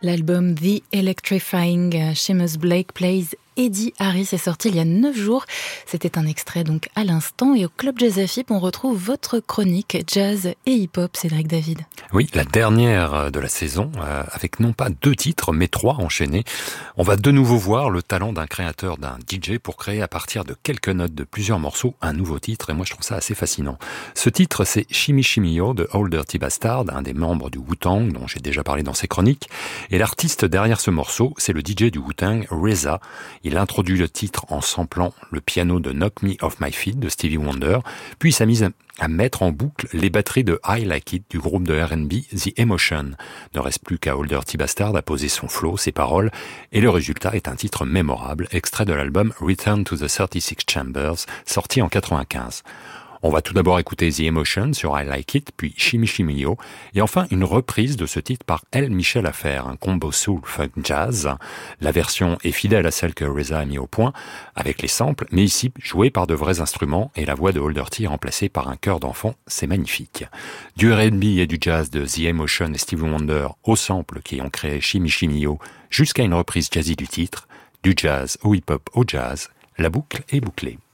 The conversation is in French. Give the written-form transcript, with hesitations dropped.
L'album The Electrifying Seamus Blake Plays Eddie Harris est sorti il y a 9 jours. C'était un extrait donc à l'instant. Et au Club Jazz AFIP, on retrouve votre chronique jazz et hip-hop, Cédric David. Oui, la dernière de la saison, avec non pas 2 titres, mais 3 enchaînés. On va de nouveau voir le talent d'un créateur, d'un DJ, pour créer à partir de quelques notes de plusieurs morceaux un nouveau titre. Et moi, je trouve ça assez fascinant. Ce titre, c'est Shimmy Shimmy Yo de Old Dirty Bastard, un des membres du Wu-Tang, dont j'ai déjà parlé dans ces chroniques. Et l'artiste derrière ce morceau, c'est le DJ du Wu-Tang, RZA. Il introduit le titre en samplant le piano de Knock Me Off My Feet de Stevie Wonder, puis il s'est mis à mettre en boucle les batteries de I Like It du groupe de R&B The Emotion. Ne reste plus qu'à Old Dirty Bastard à poser son flow, ses paroles, et le résultat est un titre mémorable, extrait de l'album Return to the 36 Chambers, sorti en 95. On va tout d'abord écouter The Emotion sur I Like It, puis Shimmy Shimmy Yo, et enfin une reprise de ce titre par L. Michel Affair, un combo soul funk jazz. La version est fidèle à celle que RZA a mis au point, avec les samples, mais ici jouée par de vrais instruments, et la voix de Old Dirty remplacée par un chœur d'enfant, c'est magnifique. Du R&B et du jazz de The Emotion et Stevie Wonder aux samples qui ont créé Shimmy Shimmy Yo, jusqu'à une reprise jazzy du titre, du jazz au hip-hop au jazz, la boucle est bouclée.